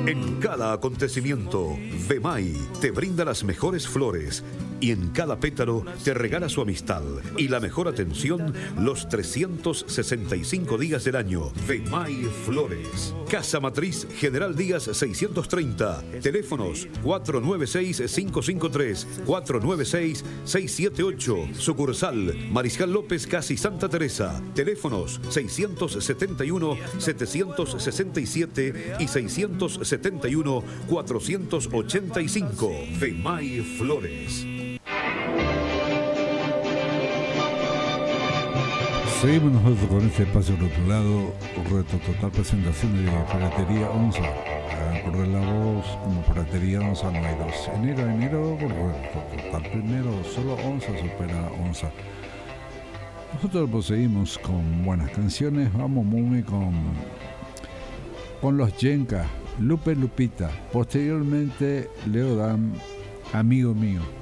En cada acontecimiento, Vemay te brinda las mejores flores y en cada pétalo te regala su amistad y la mejor atención los 365 días del año. Vemay Flores. Casa Matriz General Díaz 630. Teléfonos 496-553, 496-678. Sucursal Mariscal López, casi Santa Teresa. Teléfonos 671-767 y 671-485. Vemay Flores. Seguimos nosotros con este espacio rotulado, Reto Total, presentación de Ferretería Onza. Recordar la voz, como Ferretería Onza no hay dos. Enero, Reto Total. Primero, solo Onza supera Onza. Nosotros proseguimos con buenas canciones. Vamos muy con los Yenka, Lupe Lupita. Posteriormente, Leo Dan, Amigo Mío.